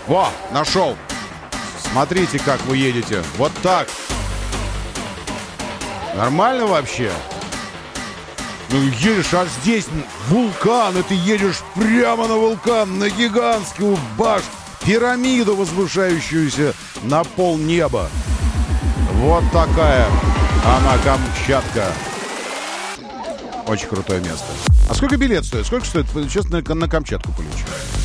Во, нашел. Смотрите, как вы едете. Вот так. Нормально вообще? Ну, едешь, а здесь вулкан, и ты едешь прямо на вулкан, на гигантскую башню, пирамиду, возвышающуюся на полнеба. Вот такая она, Камчатка. Очень крутое место. А сколько билет стоит? Сколько стоит? Сейчас на Камчатку полечу.